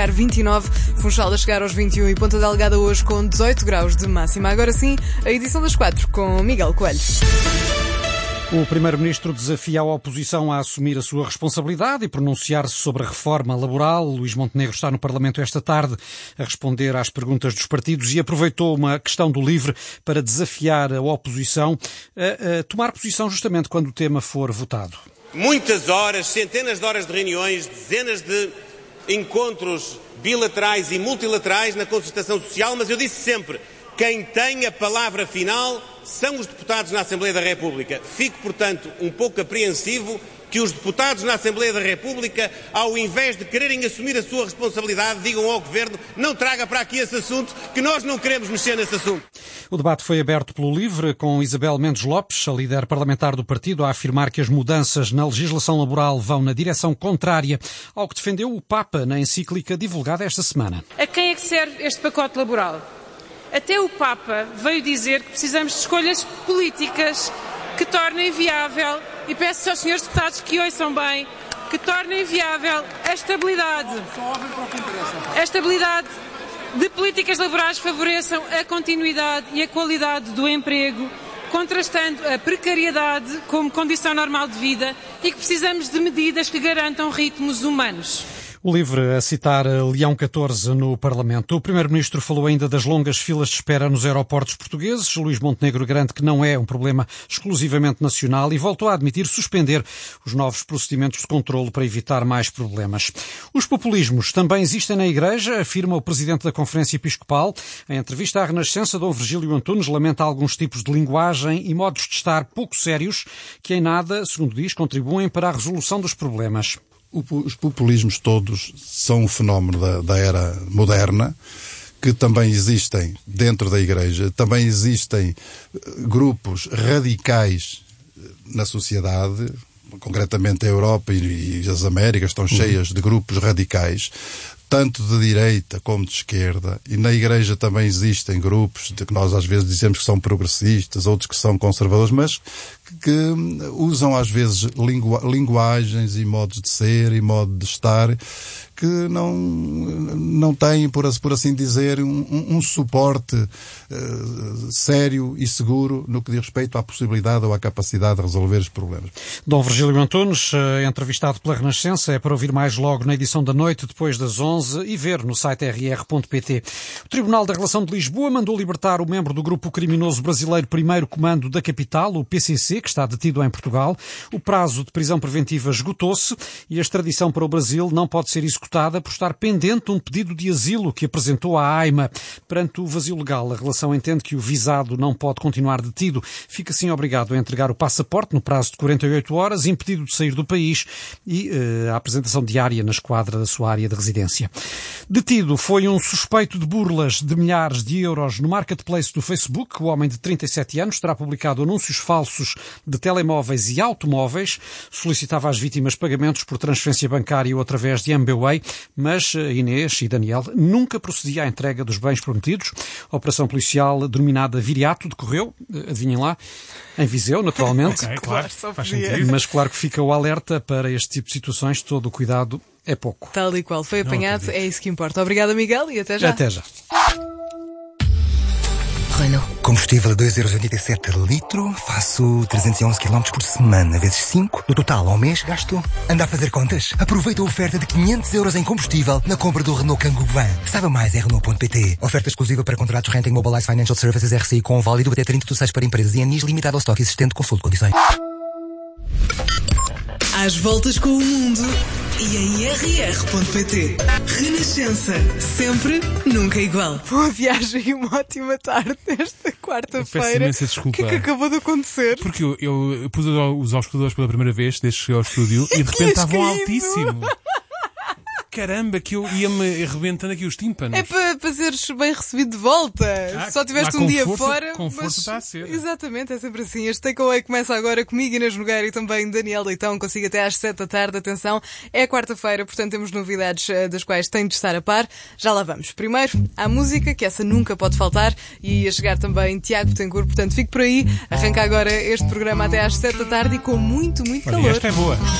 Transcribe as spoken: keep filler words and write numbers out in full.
marcar vinte e nove, Funchal a chegar aos vinte e um e Ponta Delgada hoje com dezoito graus de máxima. Agora sim, a edição das quatro com Miguel Coelho. O Primeiro-Ministro desafia a oposição a assumir a sua responsabilidade e pronunciar-se sobre a reforma laboral. Luís Montenegro está no Parlamento esta tarde a responder às perguntas dos partidos e aproveitou uma questão do LIVRE para desafiar a oposição a, a tomar posição justamente quando o tema for votado. Muitas horas, centenas de horas de reuniões, dezenas de encontros bilaterais e multilaterais na concertação social, mas eu disse sempre: quem tem a palavra final são os deputados na Assembleia da República. Fico, portanto, um pouco apreensivo que os deputados na Assembleia da República, ao invés de quererem assumir a sua responsabilidade, digam ao Governo: não traga para aqui esse assunto, que nós não queremos mexer nesse assunto. O debate foi aberto pelo LIVRE, com Isabel Mendes Lopes, a líder parlamentar do partido, a afirmar que as mudanças na legislação laboral vão na direção contrária ao que defendeu o Papa na encíclica divulgada esta semana. A quem é que serve este pacote laboral? Até o Papa veio dizer que precisamos de escolhas políticas que tornem viável, e peço aos senhores deputados que ouçam bem, que tornem viável a estabilidade. A estabilidade de políticas laborais que favoreçam a continuidade e a qualidade do emprego, contrastando a precariedade como condição normal de vida, e que precisamos de medidas que garantam ritmos humanos. O LIVRE a citar Leão catorze no Parlamento. O Primeiro-Ministro falou ainda das longas filas de espera nos aeroportos portugueses. Luís Montenegro garante que não é um problema exclusivamente nacional e voltou a admitir suspender os novos procedimentos de controlo para evitar mais problemas. Os populismos também existem na Igreja, afirma o Presidente da Conferência Episcopal. Em entrevista à Renascença, Dom Virgílio Antunes lamenta alguns tipos de linguagem e modos de estar pouco sérios que em nada, segundo diz, contribuem para a resolução dos problemas. Os populismos todos são um fenómeno da, da era moderna, que também existem dentro da Igreja, também existem grupos radicais na sociedade, concretamente a Europa e, e as Américas estão cheias de grupos radicais, tanto de direita como de esquerda, e na Igreja também existem grupos de que nós às vezes dizemos que são progressistas, outros que são conservadores, mas que usam às vezes lingu- linguagens e modos de ser e modo de estar que não, não têm, por, por assim dizer, um, um suporte uh, sério e seguro no que diz respeito à possibilidade ou à capacidade de resolver os problemas. Dom Virgílio Antunes, entrevistado pela Renascença, é para ouvir mais logo na edição da noite, depois das onze, e ver no site r r ponto p t. O Tribunal da Relação de Lisboa mandou libertar o membro do grupo criminoso brasileiro Primeiro Comando da Capital, o P C C, que está detido em Portugal. O prazo de prisão preventiva esgotou-se e a extradição para o Brasil não pode ser executada por estar pendente de um pedido de asilo que apresentou à AIMA. Perante o vazio legal, a relação entende que o visado não pode continuar detido. Fica assim obrigado a entregar o passaporte no prazo de quarenta e oito horas, impedido de sair do país e uh, a apresentação diária na esquadra da sua área de residência. Detido foi um suspeito de burlas de milhares de euros no marketplace do Facebook. O homem de trinta e sete anos terá publicado anúncios falsos de telemóveis e automóveis. Solicitava às vítimas pagamentos por transferência bancária ou através de M B W A Y, mas Inês e Daniel nunca procedia à entrega dos bens prometidos. A operação policial denominada Viriato decorreu, adivinhem lá, em Viseu, naturalmente. Okay, claro, faz sentido. Mas claro que fica o alerta para este tipo de situações. Todo o cuidado é pouco. Tal e qual. Foi apanhado, é isso que importa. Obrigada, Miguel, e até já. Até já. Renault. Combustível a dois euros e oitenta e sete litro, faço trezentos e onze quilómetros por semana, vezes cinco. No total, ao mês, gasto. Anda a fazer contas? Aproveita a oferta de quinhentos euros em combustível na compra do Renault Kangoo Van. Saiba mais em Renault ponto p t. Oferta exclusiva para contratos Renting Mobilize Financial Services R C I com válido até trinta de seis para empresas e anis limitado ao estoque existente. Consulte condições. Às voltas com o mundo e em r r ponto p t. Renascença. Sempre, nunca igual. Boa viagem e uma ótima tarde nesta quarta-feira. Peço imensa desculpa. O que é que acabou de acontecer? Porque eu, eu pus os auscultadores pela primeira vez desde que cheguei ao estúdio e de repente estavam altíssimo. Caramba, que eu ia-me arrebentando aqui os tímpanos. É para, para seres bem recebido de volta. Ah, Só tiveste lá, um dia força, fora. Com força mas... está a ser. Exatamente, é sempre assim. Este takeaway começa agora comigo, Inês Nogueira, e também Daniel Leitão. Consigo até às sete da tarde. Atenção, é quarta-feira, portanto temos novidades das quais tem de estar a par. Já lá vamos. Primeiro, a música, que essa nunca pode faltar. E a chegar também Tiago Betancourt. Portanto, fique por aí. Arranca agora este programa até às sete da tarde e com muito, muito Olha, calor. esta é boa.